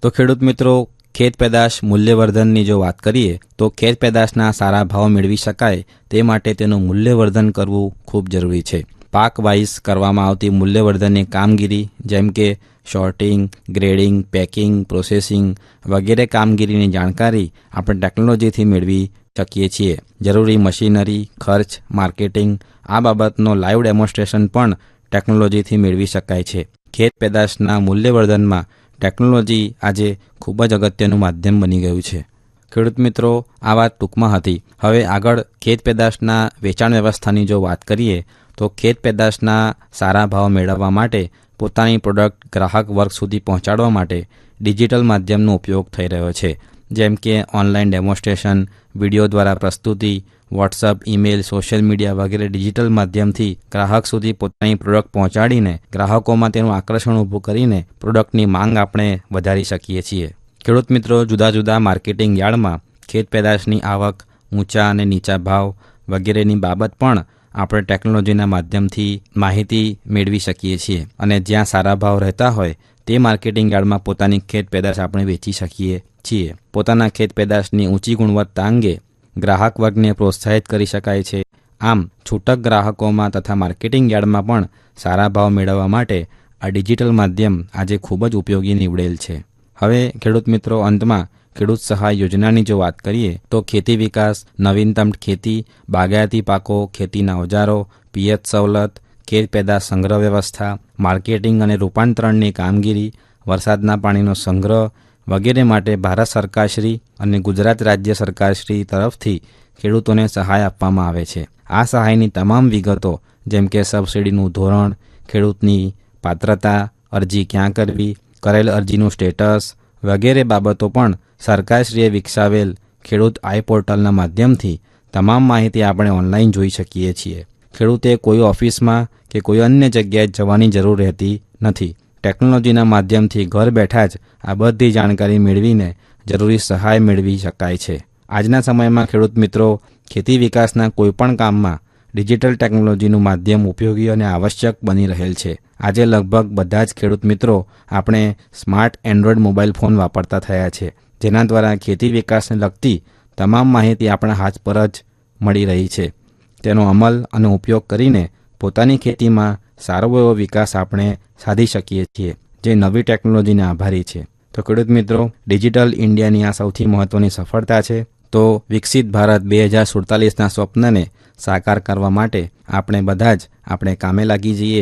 તો ખેડૂત મિત્રો, ખેત પેદાશ મૂલ્યવર્ધનની જો વાત કરીએ તો ખેત પેદાશના સારા ભાવ મેળવી શકાય તે માટે તેનું મૂલ્યવર્ધન કરવું ખૂબ જરૂરી છે. પાક વાઇઝ કરવામાં આવતી મૂલ્યવર્ધનની કામગીરી જેમ કે શોર્ટિંગ, ગ્રેડિંગ, પેકિંગ, પ્રોસેસિંગ વગેરે કામગીરીની જાણકારી આપણે ટેકનોલોજીથી મેળવી શકીએ છીએ. જરૂરી મશીનરી, ખર્ચ, માર્કેટિંગ આ બાબતનો લાઈવ ડેમોન્સ્ટ્રેશન પણ ટેકનોલોજીથી મેળવી શકાય છે. ખેત પેદાશના મૂલ્યવર્ધનમાં ટેકનોલોજી આજે ખૂબ જ અગત્યનું માધ્યમ બની ગયું છે. ખેડૂત મિત્રો, આ વાત ટૂંકમાં હતી. હવે આગળ ખેત પેદાશના વેચાણ વ્યવસ્થાની જો વાત કરીએ તો ખેત પેદાશના સારા ભાવ મેળવવા માટે પોતાની પ્રોડક્ટ ગ્રાહક વર્ગ સુધી પહોંચાડવા માટે ડિજિટલ માધ્યમનો ઉપયોગ થઈ રહ્યો છે. જેમ કે ઓનલાઈન ડેમોન્સ્ટ્રેશન, વિડીયો દ્વારા પ્રસ્તુતિ, વોટ્સઅપ, ઈમેલ, સોશિયલ મીડિયા વગેરે ડિજિટલ માધ્યમથી ગ્રાહક સુધી પોતાની પ્રોડક્ટ પહોંચાડીને ગ્રાહકોમાં તેનું આકર્ષણ ઊભું કરીને પ્રોડક્ટની માંગ આપણે વધારી શકીએ છીએ. ખેડૂત મિત્રો, જુદા જુદા માર્કેટિંગ યાર્ડમાં ખેત પેદાશની આવક, ઊંચા અને નીચા ભાવ વગેરેની બાબત પણ આપણે ટેકનોલોજીના માધ્યમથી માહિતી મેળવી શકીએ છીએ અને જ્યાં સારા ભાવ રહેતા હોય તે માર્કેટિંગ યાર્ડમાં પોતાની ખેત પેદાશ આપણે વેચી શકીએ છીએ. પોતાના ખેત પેદાશની ઊંચી ગુણવત્તા અંગે ગ્રાહક વર્ગને પ્રોત્સાહિત કરી શકાય છે. આમ છૂટક ગ્રાહકોમાં તથા માર્કેટિંગ યાર્ડમાં પણ સારા ભાવ મેળવવા માટે આ ડિજિટલ માધ્યમ આજે ખૂબ જ ઉપયોગી નીવડેલ છે. હવે ખેડૂત મિત્રો, અંતમાં ખેડૂત સહાય યોજનાની જો વાત કરીએ તો ખેતી વિકાસ, નવીનતમ ખેતી, બાગાયતી પાકો, ખેતીના ઓજારો, પિયત સવલત, ખેત પેદાશ સંગ્રહ વ્યવસ્થા, માર્કેટિંગ અને રૂપાંતરણની કામગીરી, વરસાદના પાણીનો સંગ્રહ વગેરે માટે ભારત સરકારશ્રી અને ગુજરાત રાજ્ય સરકારશ્રી તરફથી ખેડૂતોને સહાય આપવામાં આવે છે. આ સહાયની તમામ વિગતો જેમ કે સબસિડીનું ધોરણ, ખેડૂતની પાત્રતા, અરજી ક્યાં કરવી, કરેલ અરજીનું સ્ટેટસ વગેરે બાબતો પણ સરકારશ્રીએ વિકસાવેલ ખેડૂત આઈ પોર્ટલના માધ્યમથી તમામ માહિતી આપણે ઓનલાઈન જોઈ શકીએ છીએ. ખેડૂતે કોઈ ઓફિસમાં કે કોઈ અન્ય જગ્યાએ જવાની જરૂર રહેતી નથી. ટેકનોલોજીના માધ્યમથી ઘર બેઠા જ આ બધી જાણકારી મેળવીને જરૂરી સહાય મેળવી શકાય છે. આજના સમયમાં ખેડૂત મિત્રો, ખેતી વિકાસના કોઈપણ કામમાં ડિજિટલ ટેકનોલોજીનું માધ્યમ ઉપયોગી અને આવશ્યક બની રહેલ છે. આજે લગભગ બધા જ ખેડૂત મિત્રો આપણે સ્માર્ટ એન્ડ્રોઈડ મોબાઈલ ફોન વાપરતા થયા છે, જેના દ્વારા ખેતી વિકાસને લગતી તમામ માહિતી આપણા હાથ પર જ મળી રહી છે. તેનો અમલ અને ઉપયોગ કરીને પોતાની ખેતીમાં સારો એવો વિકાસ આપણે સાધી શકીએ છીએ, જે નવી ટેકનોલોજીને આભારી છે. તો ખેડૂત મિત્રો, ડિજિટલ ઇન્ડિયાની આ સૌથી મહત્ત્વની સફળતા છે. તો વિકસિત ભારત 2047ના સ્વપ્નને સાકાર કરવા માટે આપણે બધા જ આપણે કામે લાગી જઈએ